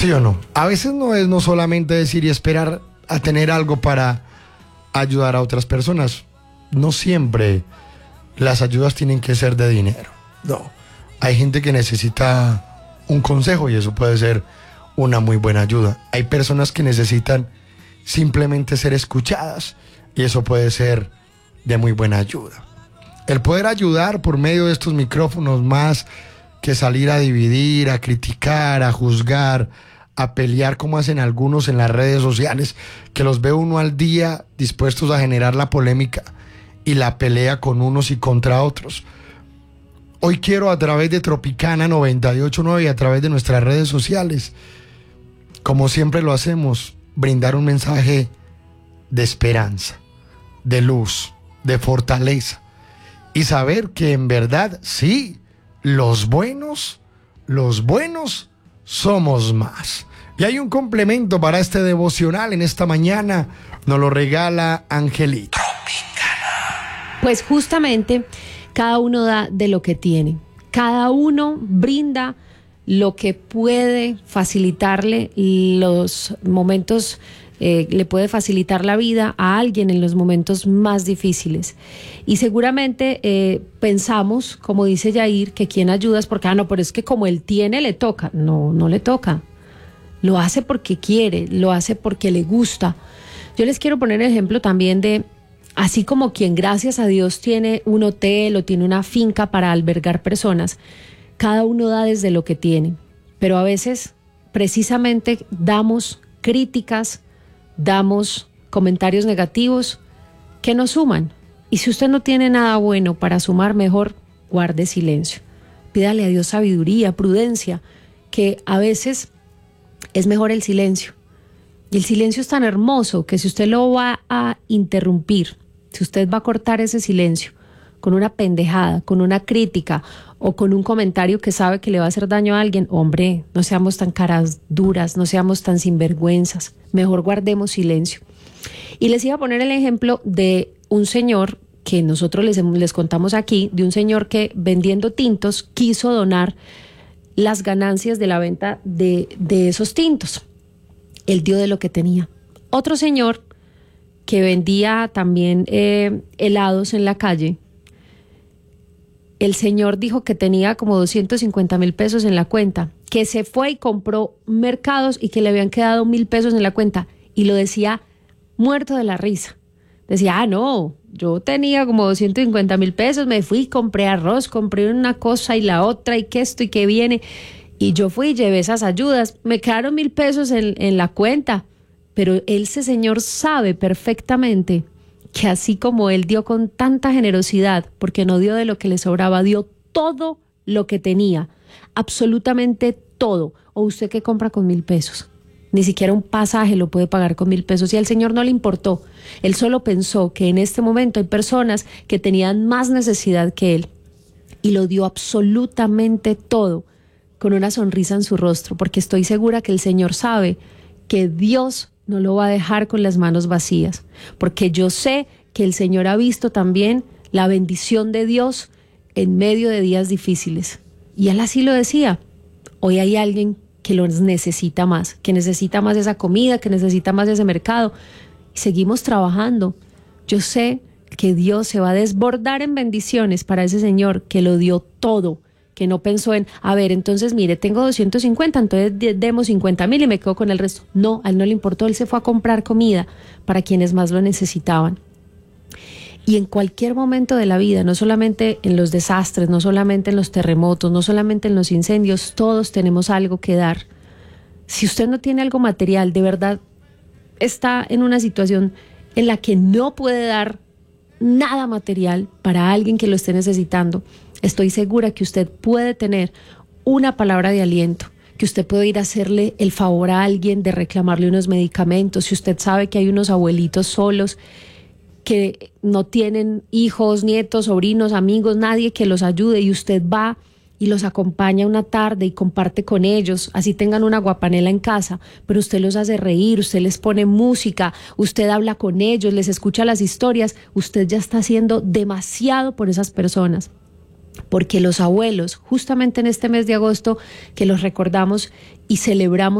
¿Sí o no? A veces no es no solamente decir y esperar a tener algo para ayudar a otras personas. No siempre las ayudas tienen que ser de dinero. No. Hay gente que necesita un consejo y eso puede ser una muy buena ayuda. Hay personas que necesitan simplemente ser escuchadas y eso puede ser de muy buena ayuda. El poder ayudar por medio de estos micrófonos, más que salir a dividir, a criticar, a juzgar, a pelear como hacen algunos en las redes sociales, que los ve uno al día dispuestos a generar la polémica y la pelea con unos y contra otros. Hoy quiero, a través de Tropicana 98.9 y a través de nuestras redes sociales, como siempre lo hacemos, brindar un mensaje de esperanza, de luz, de fortaleza, y saber que en verdad, sí, los buenos somos más. Y hay un complemento para este devocional en esta mañana, nos lo regala Angelita. Pues justamente cada uno da de lo que tiene, cada uno brinda lo que puede facilitarle los momentos, le puede facilitar la vida a alguien en los momentos más difíciles. Y seguramente pensamos, como dice Yair, que quien ayuda es porque, no, pero es que como él tiene, le toca. No, no le toca. Lo hace porque quiere, lo hace porque le gusta. Yo les quiero poner el ejemplo también de, así como quien gracias a Dios tiene un hotel o tiene una finca para albergar personas, cada uno da desde lo que tiene, pero a veces precisamente damos críticas, damos comentarios negativos que nos suman. Y si usted no tiene nada bueno para sumar, mejor guarde silencio. Pídale a Dios sabiduría, prudencia, que a veces es mejor el silencio. Y el silencio es tan hermoso que si usted lo va a interrumpir, si usted va a cortar ese silencio con una pendejada, con una crítica o con un comentario que sabe que le va a hacer daño a alguien, hombre, no seamos tan caras duras, no seamos tan sinvergüenzas, mejor guardemos silencio. Y les iba a poner el ejemplo de un señor que nosotros les contamos aquí, de un señor que vendiendo tintos quiso donar las ganancias de la venta de esos tintos. Él dio de lo que tenía. Otro señor que vendía también helados en la calle, el señor dijo que tenía como 250,000 pesos en la cuenta, que se fue y compró mercados y que le habían quedado 1,000 pesos en la cuenta, y lo decía muerto de la risa. Decía, no, yo tenía como 250,000 pesos, me fui, compré arroz, compré una cosa y la otra y que esto y que viene, y yo fui y llevé esas ayudas, me quedaron 1,000 pesos en la cuenta. Pero ese señor sabe perfectamente que así como él dio con tanta generosidad, porque no dio de lo que le sobraba, dio todo lo que tenía, absolutamente todo. O usted que compra con 1,000 pesos, ni siquiera un pasaje lo puede pagar con 1,000 pesos, y al señor no le importó. Él solo pensó que en este momento hay personas que tenían más necesidad que él, y lo dio absolutamente todo, con una sonrisa en su rostro, porque estoy segura que el Señor sabe que Dios no lo va a dejar con las manos vacías, porque yo sé que el Señor ha visto también la bendición de Dios en medio de días difíciles. Y él así lo decía, hoy hay alguien que lo necesita más, que necesita más esa comida, que necesita más ese mercado. Y seguimos trabajando. Yo sé que Dios se va a desbordar en bendiciones para ese señor que lo dio todo, que no pensó en, a ver, entonces mire, tengo 250, entonces demos 50,000 y me quedo con el resto. No, a él no le importó, él se fue a comprar comida para quienes más lo necesitaban. Y en cualquier momento de la vida, no solamente en los desastres, no solamente en los terremotos, no solamente en los incendios, todos tenemos algo que dar. Si usted no tiene algo material, de verdad está en una situación en la que no puede dar nada material para alguien que lo esté necesitando, estoy segura que usted puede tener una palabra de aliento, que usted puede ir a hacerle el favor a alguien de reclamarle unos medicamentos. Si usted sabe que hay unos abuelitos solos que no tienen hijos, nietos, sobrinos, amigos, nadie que los ayude, y usted va y los acompaña una tarde y comparte con ellos, así tengan una guapanela en casa, pero usted los hace reír, usted les pone música, usted habla con ellos, les escucha las historias, usted ya está haciendo demasiado por esas personas. Porque los abuelos, justamente en este mes de agosto que los recordamos y celebramos